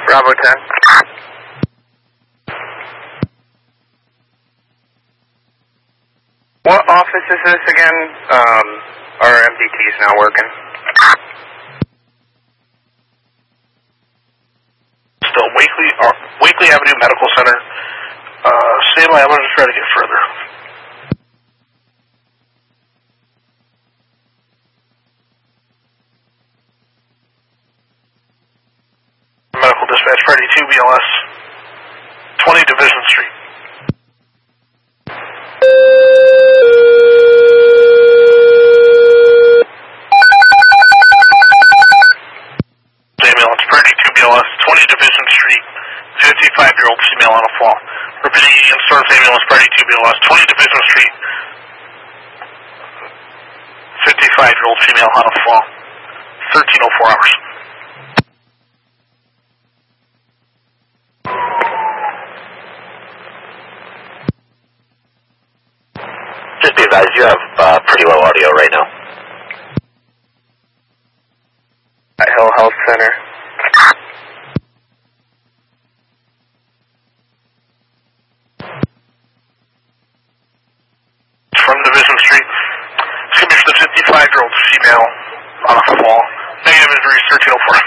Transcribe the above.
Bravo 10. What office is this again? Our MDT is not working. Still, Wakely Avenue Medical Center. Stay by, I'm going to try to get further. Medical Dispatch, Party 2 BLS, 20 Division Street. Ambulance, Party 2 BLS, 20 Division Street, 55-year-old female on a fall. Repeating Ian Storms Ambulance, Party 2 BLS, 20 Division Street, 55-year-old female on a fall, 1304 hours. Just be advised, you have pretty low audio right now. Hill Health Center. From Division Street. It's going to be for the 55-year-old female on a fall. Negative injuries, 1304